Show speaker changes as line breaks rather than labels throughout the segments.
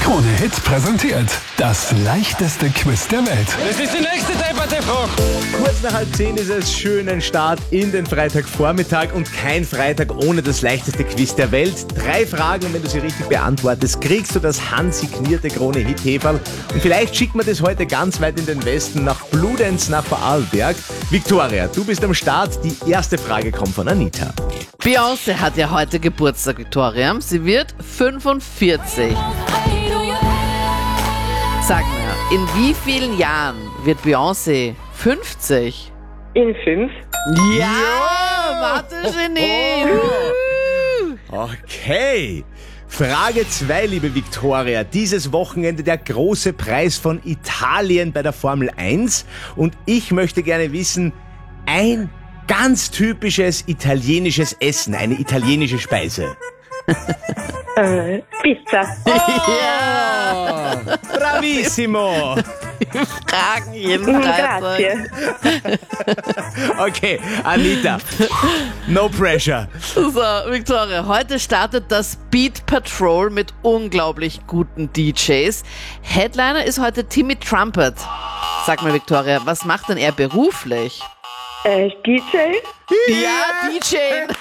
Krone-Hit präsentiert das leichteste Quiz der Welt.
Das ist die nächste Debatte-Frage.
Kurz nach 9:30 ist es schönen Start in den Freitagvormittag und kein Freitag ohne das leichteste Quiz der Welt. 3 Fragen und wenn du sie richtig beantwortest, kriegst du das handsignierte Krone-Hit-Heferl. Und vielleicht schickt man das heute ganz weit in den Westen nach Bludenz, nach Vorarlberg. Victoria, du bist am Start. Die erste Frage kommt von Anita.
Beyoncé hat ja heute Geburtstag, Victoria. Sie wird 45. Sag mir, in wie vielen Jahren wird Beyoncé 50?
In 5.
Ja, warte, Genie.
Okay. Frage 2, liebe Victoria. Dieses Wochenende der große Preis von Italien bei der Formel 1. Und ich möchte gerne wissen, ein ganz typisches italienisches Essen, eine italienische Speise.
Pizza.
Ja! Bravissimo!
Fragen jeden Freitag.
Grazie.
Okay, Anita, no pressure.
So, Victoria, heute startet das Beat Patrol mit unglaublich guten DJs. Headliner ist heute Timmy Trumpet. Sag mal, Victoria, was macht denn er beruflich?
DJ.
Ja, DJ.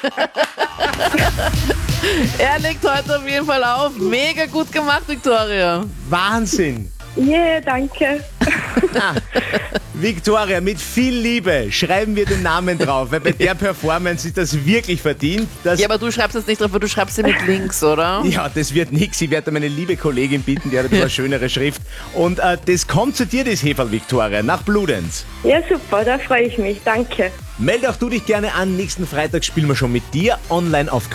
Er legt heute auf jeden Fall auf. Mega gut gemacht, Victoria.
Wahnsinn!
Yeah, danke.
Victoria, mit viel Liebe schreiben wir den Namen drauf, weil bei der Performance ist das wirklich verdient. Dass
Ja, aber du schreibst jetzt nicht drauf, du schreibst sie mit links, oder?
Ja, das wird nix. Ich werde meine liebe Kollegin bitten, die hat ein bisschen schönere Schrift. Und das kommt zu dir, das Heferl, Victoria, nach Bludenz.
Ja, super, da freue ich mich. Danke.
Melde auch du dich gerne an. Nächsten Freitag spielen wir schon mit dir online auf